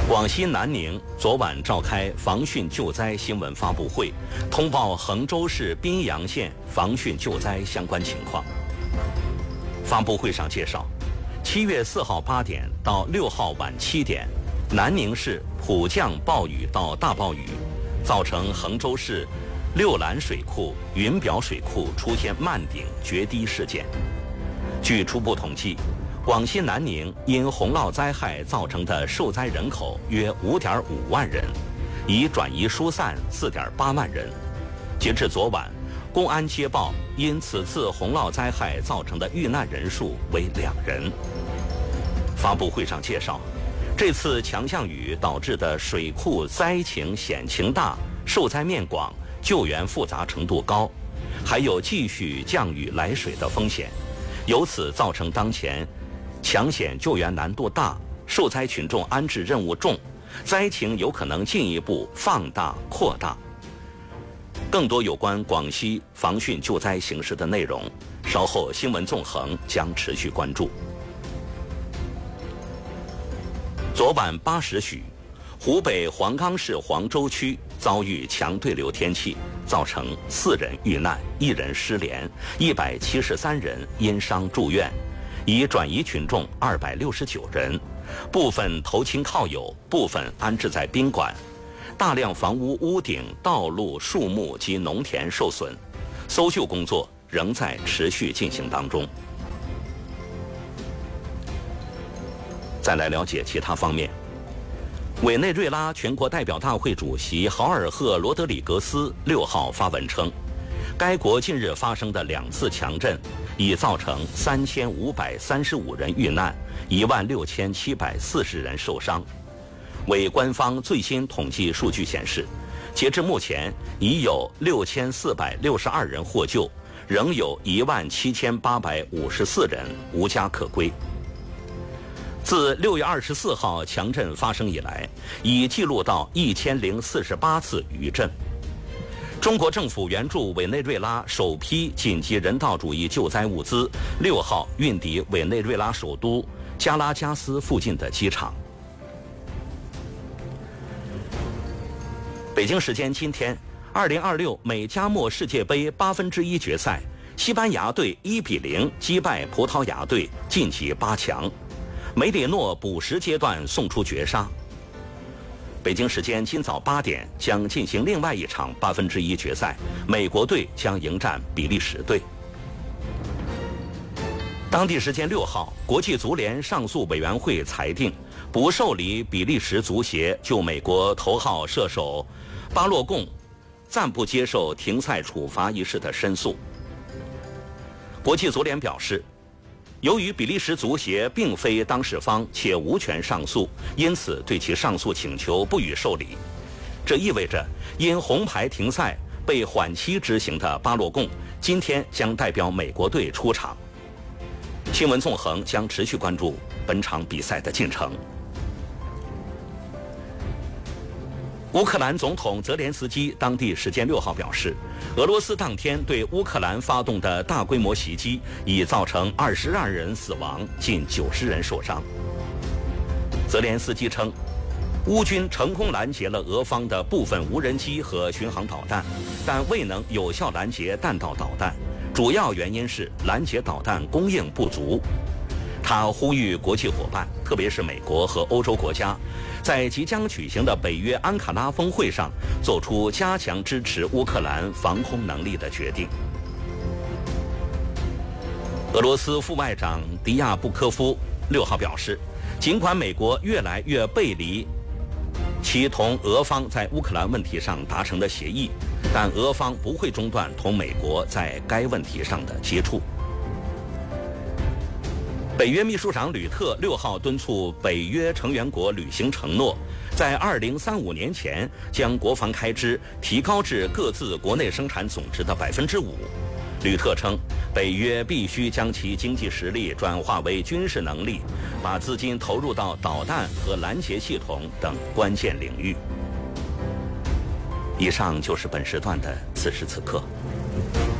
广西南宁昨晚召开防汛救灾新闻发布会，通报衡州市宾阳县防汛救灾相关情况。发布会上介绍，7月4号8点到6号晚7点，南宁市普降暴雨到大暴雨，造成衡州市六兰水库、云表水库出现漫顶决堤事件。据初步统计，广西南宁因洪涝灾害造成的受灾人口约5.5万人，已转移疏散4.8万人。截至昨晚，公安接报因此次洪涝灾害造成的遇难人数为2人。发布会上介绍，这次强降雨导致的水库灾情险情大，受灾面广，救援复杂程度高，还有继续降雨来水的风险，由此造成当前抢险救援难度大，受灾群众安置任务重，灾情有可能进一步放大扩大。更多有关广西防汛救灾形势的内容，稍后新闻纵横将持续关注。昨晚8时许，湖北黄冈市黄州区遭遇强对流天气，造成4人遇难，1人失联，173人因伤住院，已转移群众269人，部分投亲靠友，部分安置在宾馆。大量房屋屋顶、道路、树木及农田受损，搜救工作仍在持续进行当中。再来了解其他方面。委内瑞拉全国代表大会主席豪尔赫·罗德里格斯6号发文称，该国近日发生的2次强震已造成3535人遇难，16740人受伤。为官方最新统计数据显示，截至目前已有6462人获救，仍有17854人无家可归。自6月24号强震发生以来，已记录到1048次余震。中国政府援助委内瑞拉首批紧急人道主义救灾物资6号运抵委内瑞拉首都加拉加斯附近的机场。北京时间今天，2026美加墨世界杯1/8决赛，西班牙队1比0击败葡萄牙队，晋级8强。梅里诺补时阶段送出绝杀。北京时间今早8点将进行另外一场1/8决赛，美国队将迎战比利时队。当地时间6号，国际足联上诉委员会裁定不受理比利时足协就美国头号射手巴洛贡暂不接受停赛处罚一事的申诉。国际足联表示，由于比利时足协并非当事方且无权上诉，因此对其上诉请求不予受理。这意味着因红牌停赛被缓期执行的巴洛贡今天将代表美国队出场。新闻纵横将持续关注本场比赛的进程。乌克兰总统泽连斯基当地时间6号表示，俄罗斯当天对乌克兰发动的大规模袭击已造成22人死亡，近90人受伤。泽连斯基称，乌军成功拦截了俄方的部分无人机和巡航导弹，但未能有效拦截弹道导弹，主要原因是拦截导弹供应不足。他呼吁国际伙伴，特别是美国和欧洲国家，在即将举行的北约安卡拉峰会上做出加强支持乌克兰防空能力的决定。俄罗斯副外长迪亚布科夫6号表示，尽管美国越来越背离其同俄方在乌克兰问题上达成的协议，但俄方不会中断同美国在该问题上的接触。北约秘书长吕特6号敦促北约成员国履行承诺，在2035年前将国防开支提高至各自国内生产总值的5%。吕特称，北约必须将其经济实力转化为军事能力，把资金投入到导弹和拦截系统等关键领域。以上就是本时段的此时此刻。